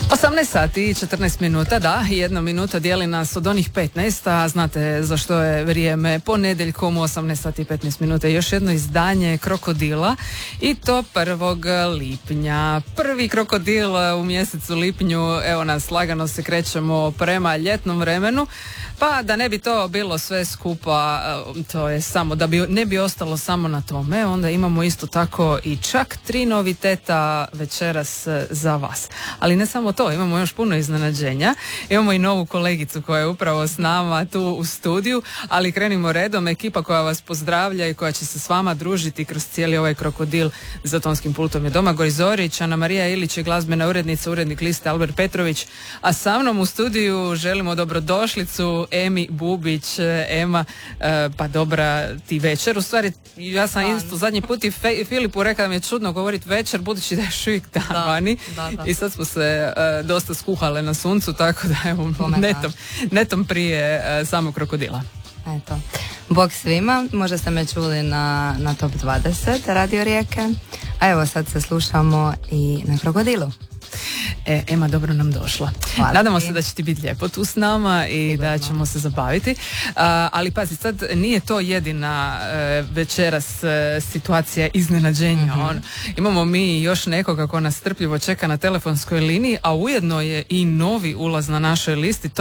18 sati i 14 minuta, da, 1 minuta dijeli nas od onih 15, a znate za što je vrijeme ponedjeljkom u 18 sati i 15 minuta. Još jedno izdanje Krokodila i to 1. lipnja. Prvi Krokodil u mjesecu lipnju, evo nas, lagano se krećemo prema ljetnom vremenu, pa da ne bi to bilo sve skupa, to je samo, da bi ne bi ostalo samo na tome, onda imamo isto tako i čak 3 noviteta večeras za vas. Ali ne samo to, imamo još puno iznenađenja. Imamo i novu kolegicu koja je upravo s nama tu u studiju, ali krenimo redom. Ekipa koja vas pozdravlja i koja će se s vama družiti kroz cijeli ovaj Krokodil za tonskim pultom je Domagoj Zorić, Ana Marija Ilić je glazbena urednica, urednik liste Albert Petrović, a sa mnom u studiju želimo dobrodošlicu Emi Bubić. Ema, pa dobra ti večer. U stvari, ja sam isto zadnji put i Filipu rekao da mi je čudno govoriti večer, budući da je još uvijek dan vani. I sad smo se dosta skuhale na suncu, tako da evo, netom prije samog Krokodila. Eto. Bog svima, možda ste me čuli na Top 20 Radio Rijeke, a evo sad se slušamo i na Krokodilu. Ema, dobro nam došla. Hvala. Nadamo se da će ti biti lijepo tu s nama i da ćemo se zabaviti. Ali pazi, sad nije to jedina večeras situacija iznenađenja. Imamo mi još nekoga ko nas strpljivo čeka na telefonskoj liniji, a ujedno je i novi ulaz na našoj listi.